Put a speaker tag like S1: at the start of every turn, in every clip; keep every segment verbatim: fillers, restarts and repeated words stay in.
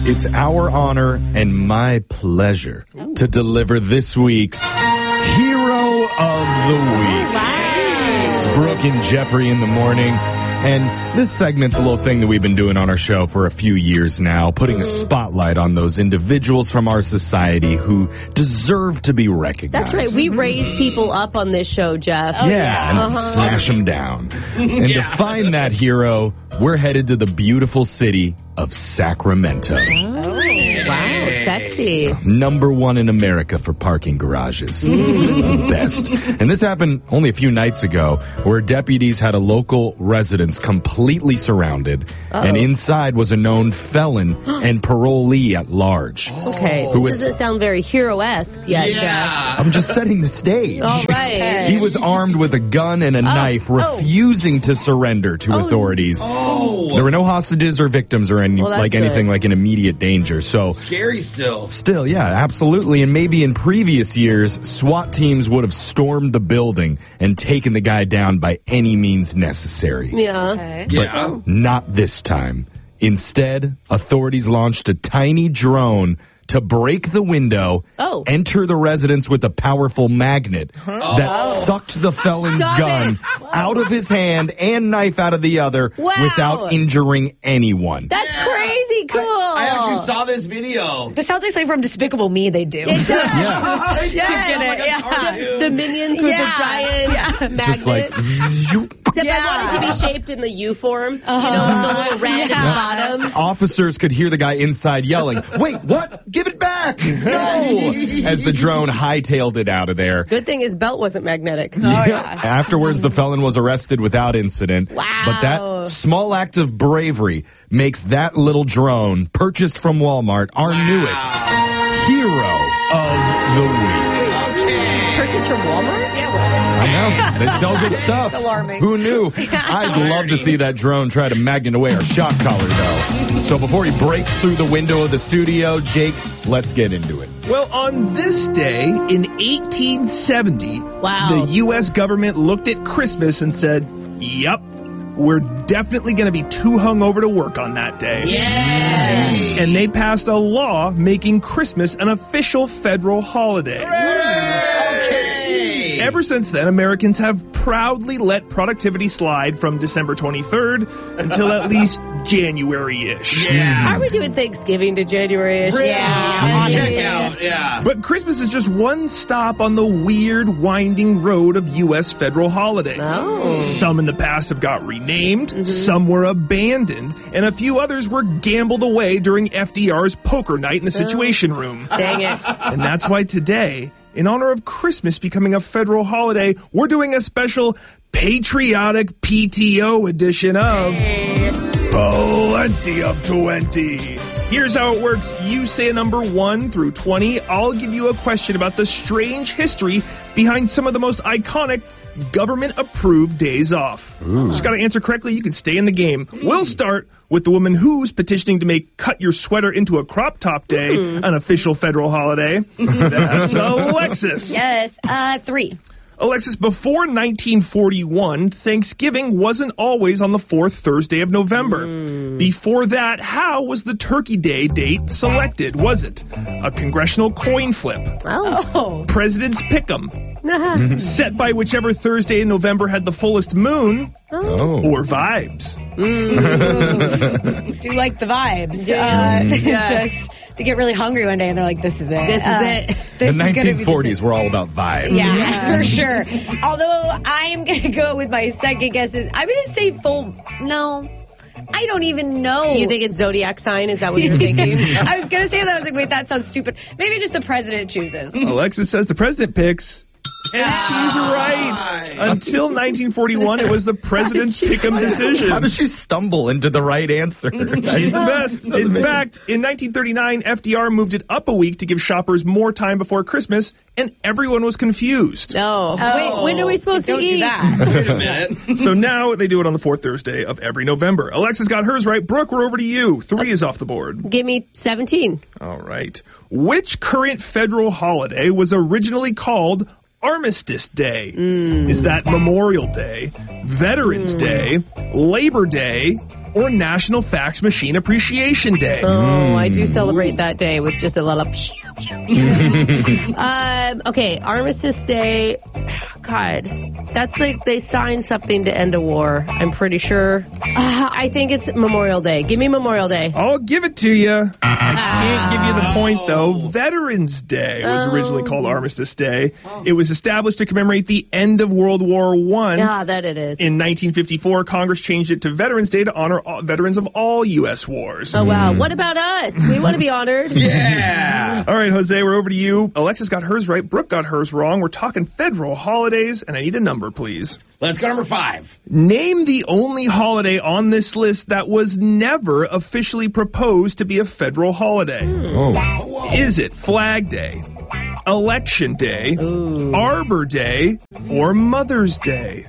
S1: It's our honor and my pleasure Ooh. to deliver this week's Hero of the Week.
S2: Wow.
S1: It's Brooke and Jeffrey in the morning. And this segment's a little thing that we've been doing on our show for a few years now, putting a spotlight on those individuals from our society who deserve to be recognized.
S2: That's right. We raise people up on this show, Jeff.
S1: Oh, yeah,
S2: yeah,
S1: and
S2: uh-huh.
S1: smash them down. And
S3: Yeah.
S1: to find that hero, we're headed to the beautiful city of Sacramento.
S2: Oh, wow, sexy.
S1: Number one in America for parking garages. Just the best. And this happened only a few nights ago, where deputies had a local residence completely surrounded,
S2: Uh-oh.
S1: and inside was a known felon and parolee at large.
S2: Okay,
S1: Who
S2: this
S1: is-
S2: doesn't sound very hero-esque yet, Jeff.
S3: Yeah.
S1: I'm just setting the stage.
S2: All right.
S1: He was armed with a gun and a knife, refusing to surrender to
S2: Oh.
S1: authorities.
S3: Oh,
S1: There were no hostages or victims or any,
S2: Well, that's
S1: like anything
S2: good.
S1: like in immediate danger. So
S3: scary still.
S1: still, yeah, absolutely. And maybe in previous years, SWAT teams would have stormed the building and taken the guy down by any means necessary.
S2: Yeah.
S4: Okay.
S3: Yeah.
S1: Not this time. Instead, authorities launched a tiny drone to break the window,
S2: Oh.
S1: enter the residence with a powerful magnet that sucked the felon's
S2: Stop
S1: gun out of his hand and knife out of the other
S2: Wow.
S1: without injuring anyone.
S2: That's crazy cool.
S3: I actually saw this video.
S4: This sounds like something from Despicable Me they do.
S2: It does.
S1: Yes.
S2: Yes.
S4: Get it,
S3: Like a
S4: yeah.
S3: cartoon.
S2: The minions with
S4: Yeah.
S2: the giant
S4: Yeah.
S2: magnet.
S1: It's just like, zoop.
S2: Except
S4: Yeah.
S2: I want it to be shaped in the U form. You know, with the little red
S4: Yeah.
S2: at the bottom.
S1: Officers could hear the guy inside yelling, "Wait, what? Give it back!" No! As the drone hightailed it out of there.
S2: Good thing his belt wasn't magnetic.
S1: Afterwards, the felon was arrested without incident.
S2: Wow.
S1: But that small act of bravery makes that little drone, purchased from Walmart, our
S3: Wow.
S1: newest hero of the week.
S2: Purchased from Walmart?
S1: I know. They sell good stuff.
S4: alarming.
S1: Who knew? I'd love to see that drone try to magnet away our shock collar, though. So before he breaks through the window of the studio, Jake, let's get into it.
S5: Well, on this day in eighteen seventy,
S2: Wow.
S5: the U S government looked at Christmas and said, "Yup, we're definitely going to be too hungover to work on that day."
S3: Yay!
S5: And they passed a law making Christmas an official federal holiday.
S3: Okay.
S5: Ever since then, Americans have proudly let productivity slide from December twenty-third until at least January-ish.
S3: Yeah.
S2: Are we doing Thanksgiving to January-ish?
S4: Yeah.
S3: Check out. Yeah.
S5: But Christmas is just one stop on the weird, winding road of U S federal holidays.
S2: Oh.
S5: Some in the past have got renamed, some were abandoned, and a few others were gambled away during F D R's poker night in the Situation Room.
S2: Dang it.
S5: And that's why today, in honor of Christmas becoming a federal holiday, we're doing a special patriotic P T O edition of Plenty of twenty. Here's how it works. You say a number one through twenty. I'll give you a question about the strange history behind some of the most iconic government-approved days off. Just got to answer correctly. You can stay in the game. We'll start with the woman who's petitioning to make Cut Your Sweater into a Crop Top Day an official federal holiday. That's Alexis.
S4: Yes, uh, three.
S5: Alexis, before nineteen forty-one, Thanksgiving wasn't always on the fourth Thursday of November. Before that, how was the Turkey Day date selected? Was it a congressional coin flip,
S2: Oh.
S4: Oh.
S5: President's Pick'em, set by whichever Thursday in November had the fullest moon,
S1: Oh.
S5: or vibes?
S4: Do like the vibes.
S2: Yeah.
S4: Uh,
S2: Yeah.
S4: Just they get really hungry one day and they're like, "This is it.
S2: This is
S4: Uh,
S2: it."
S4: this
S1: The
S4: is gonna be
S1: nineteen forties
S4: the-
S1: were all about vibes.
S4: Yeah, for sure. Although I am gonna go with my second guess. Is I'm gonna say full. No, I don't even know.
S2: You think it's zodiac sign? Is that what you're thinking?
S4: I was gonna say that. I was like, wait, that sounds stupid. Maybe just the president chooses.
S5: Alexis says the president picks. And she's right. Until nineteen forty-one, it was the President's Pick'em decision.
S1: How does she stumble into the right answer?
S5: She's the best. In fact, in nineteen thirty-nine, F D R moved it up a week to give shoppers more time before Christmas, and everyone was confused.
S2: No.
S4: Oh,
S2: Wait, when are we supposed
S4: don't
S2: to
S4: do
S2: eat?
S4: that.
S3: Wait a minute.
S5: So now they do it on the fourth Thursday of every November. Alexis got hers right. Brooke, we're over to you. Three is off the board.
S2: Give me seventeen.
S5: All right. Which current federal holiday was originally called Armistice Day? Is that Memorial Day, Veterans Day, Labor Day, or National Fax Machine Appreciation Day?
S2: Oh, I do celebrate that day with just a lot of pew, pew, pew. um, okay, Armistice Day. God, that's like they signed something to end a war. I'm pretty sure. Uh, I think it's Memorial Day. Give me Memorial Day.
S5: I'll give it to you. I can't give you the point, though. Veterans Day was originally called Armistice Day. It was established to commemorate the end of World War One.
S2: Ah, that it is.
S5: In nineteen fifty-four, Congress changed it to Veterans Day to honor all veterans of all U S wars.
S2: Oh, wow. What about us? We want to be honored.
S3: Yeah.
S5: All right, Jose, we're over to you. Alexis got hers right. Brooke got hers wrong. We're talking federal holidays, and I need a number, please.
S3: Let's go number five.
S5: Name the only holiday on this list that was never officially proposed to be a federal holiday.
S1: Oh.
S5: Is it Flag Day, Election Day,
S2: Ooh.
S5: Arbor Day, or Mother's Day?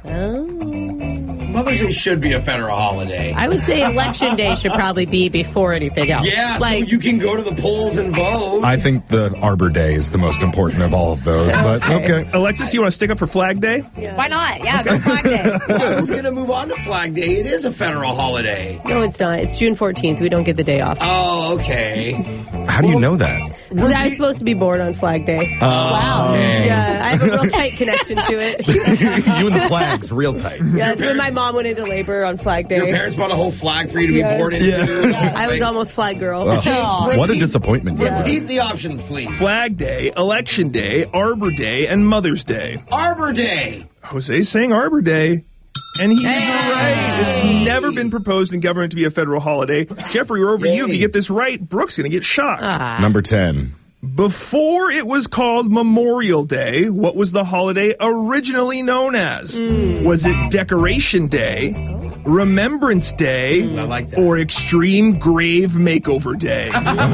S3: Mother's Day should be a federal holiday.
S2: I would say Election Day should probably be before anything else.
S3: Yeah,
S2: like,
S3: so you can go to the polls and vote.
S1: I think the Arbor Day is the most important of all of those, but okay.
S5: Alexis, do you want to stick up for Flag Day?
S4: Why not? Yeah, go Flag Day.
S3: I was going to move on to Flag Day. It is a federal holiday.
S2: no, it's not. It's June fourteenth. We don't get the day off.
S3: Oh, okay.
S1: How do you know that?
S2: Because I was supposed to be born on Flag Day.
S1: Wow.
S2: Yeah, I have a real tight connection to it.
S1: You and the flags, real tight.
S2: Yeah, it's when my mom went into labor on Flag
S3: Your
S2: Day.
S3: parents bought a whole flag for you to be
S2: Yeah.
S3: born into.
S1: Yeah.
S2: I was almost Flag Girl.
S1: Oh, what a disappointment.
S2: Yeah.
S3: Repeat the options, please.
S5: Flag Day, Election Day, Arbor Day, and Mother's Day.
S3: Arbor Day.
S5: Jose's saying Arbor Day. And he's
S3: Hey!
S5: right. It's never been proposed in government to be a federal holiday. Jeffrey, we're over to you. If you get this right, Brooke's going to get shocked.
S2: Ah.
S1: Number ten.
S5: Before it was called Memorial Day, what was the holiday originally known as? Was it Decoration Day, Remembrance Day,
S3: I like that.
S5: or Extreme Grave Makeover Day?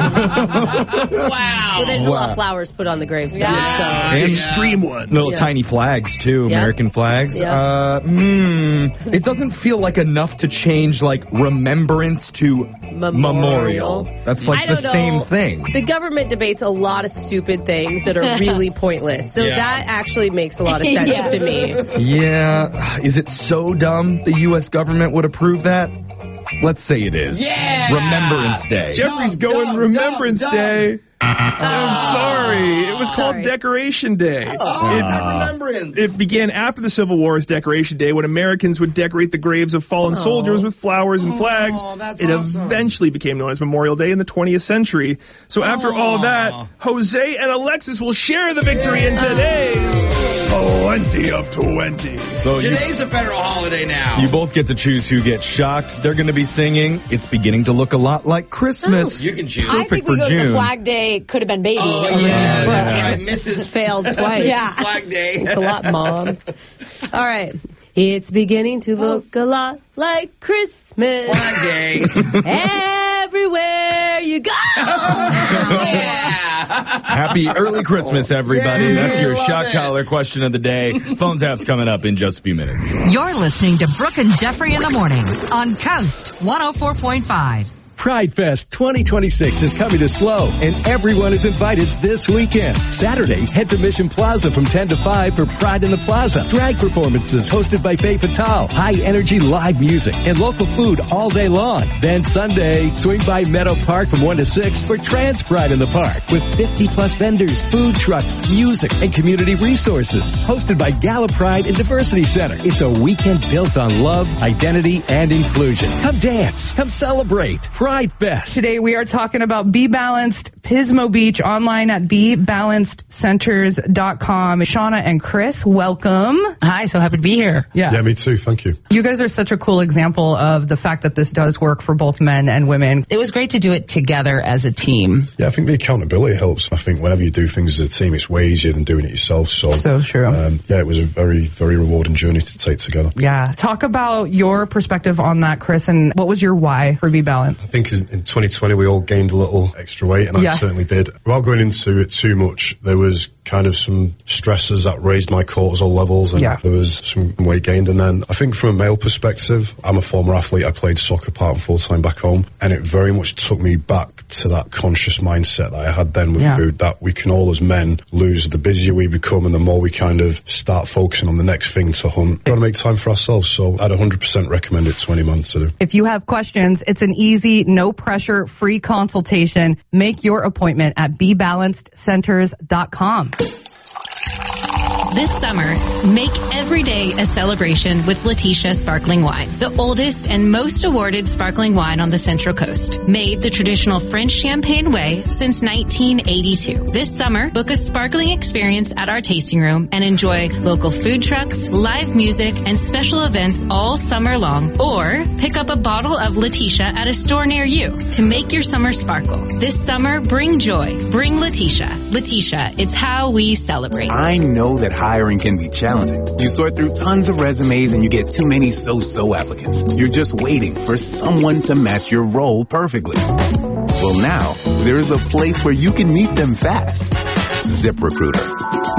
S3: Wow.
S2: So there's a lot
S1: Wow.
S2: of flowers put on the gravestone.
S3: Yeah.
S2: So.
S5: And
S3: Yeah.
S5: extreme ones.
S1: Little
S2: Yeah.
S1: tiny flags, too,
S2: Yeah.
S1: American flags.
S2: Yeah.
S1: Uh, hmm, it doesn't feel like enough to change, like, remembrance to
S2: Memorial.
S1: memorial. That's like
S2: I
S1: the
S2: don't know.
S1: same thing.
S2: The government debates a lot of stupid things that are really pointless. So
S3: Yeah.
S2: that actually makes a lot of sense
S4: Yeah.
S2: to me.
S1: Yeah. Is it so dumb the U S government would approve that? Let's say it is.
S3: Yeah.
S1: Remembrance Day.
S5: Jeffrey's
S3: Dumb,
S5: going
S3: dumb,
S5: Remembrance
S3: dumb,
S5: Day. I'm sorry. It was called
S2: Sorry.
S5: Decoration Day.
S3: Oh,
S5: It-
S3: that remembrance.
S5: It began after the Civil War as Decoration Day when Americans would decorate the graves of fallen soldiers with flowers and flags.
S3: that's
S5: It
S3: awesome.
S5: eventually became known as Memorial Day in the twentieth century. So after all that, Jose and Alexis will share the victory in today's twenty of twenty.
S1: So you,
S3: Today's a federal holiday now.
S1: you both get to choose who gets shocked. They're going to be singing It's Beginning to Look a Lot Like Christmas.
S3: You can choose.
S4: I
S1: Perfect
S4: think we
S1: for
S4: go to
S1: June.
S4: the Flag Day. Could have been baby.
S3: Oh,
S1: Yeah,
S3: yeah, that's
S1: yeah.
S3: right. Missus
S2: Failed twice.
S4: Yeah.
S3: Flag Day.
S2: Thanks a lot, Mom. All right. It's beginning to look a lot like Christmas
S3: Flag Day.
S2: everywhere you go.
S3: Yeah.
S1: Happy early Christmas, everybody.
S3: Yay,
S1: That's your
S3: love
S1: shock
S3: it.
S1: collar question of the day. Phone tap's coming up in just a few minutes.
S6: You're listening to Brooke and Jeffrey in the morning on Coast one oh four point five.
S7: Pride Fest twenty twenty-six is coming to SLO, and everyone is invited this weekend. Saturday, head to Mission Plaza from ten to five for Pride in the Plaza. Drag performances hosted by Faye Fatal, high-energy live music, and local food all day long. Then Sunday, swing by Meadow Park from one to six for Trans Pride in the Park with fifty-plus vendors, food trucks, music, and community resources. Hosted by Gala Pride and Diversity Center. It's a weekend built on love, identity, and inclusion. Come dance. Come celebrate. Pride Fest.
S8: Today we are talking about Be Balanced Pismo Beach online at be balanced centers dot com. Shauna and Chris, welcome.
S6: Hi, so happy to be here.
S8: Yeah.
S9: Yeah, me too. Thank you.
S8: You guys are such a cool example of the fact that this does work for both men and women.
S6: It was great to do it together as a team.
S9: Yeah, I think the accountability helps. I think whenever you do things as a team, it's way easier than doing it yourself. So,
S8: So true.
S9: Um, yeah, it was a very, very rewarding journey to take together.
S8: Yeah. Talk about your perspective on that, Chris, and what was your why for Be Balanced?
S9: I think in twenty twenty we all gained a little extra weight, and
S8: Yeah.
S9: I certainly did. Without going into it too much, there was kind of some stressors that raised my cortisol levels, and
S8: Yeah.
S9: there was some weight gained. And then I think from a male perspective, I'm a former athlete. I played soccer part and full time back home, and it very much took me back to that conscious mindset that I had then with
S8: Yeah.
S9: food, that we can all as men lose. The busier we become and the more we kind of start focusing on the next thing to hunt, we've got to make time for ourselves. So I'd one hundred percent recommend it to any man to do.
S8: If you have questions, it's an easy, no pressure, free consultation. Make your appointment at be balanced centers dot com.
S10: This summer, make every day a celebration with Letitia Sparkling Wine, the oldest and most awarded sparkling wine on the Central Coast. Made the traditional French champagne way since nineteen eighty-two. This summer, book a sparkling experience at our tasting room and enjoy local food trucks, live music, and special events all summer long. Or pick up a bottle of Letitia at a store near you to make your summer sparkle. This summer, bring joy. Bring Letitia. Letitia, it's how we celebrate.
S11: I know that hiring can be challenging. You sort through tons of resumes and you get too many so-so applicants. You're just waiting for someone to match your role perfectly. Well, now there's a place where you can meet them fast. ZipRecruiter.